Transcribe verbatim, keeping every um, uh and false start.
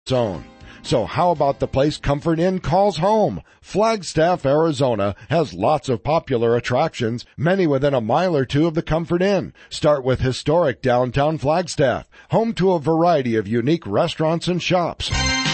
zone. So how about the place Comfort Inn calls home? Flagstaff, Arizona has lots of popular attractions, many within a mile or two of the Comfort Inn. Start with historic downtown Flagstaff, home to a variety of unique restaurants and shops.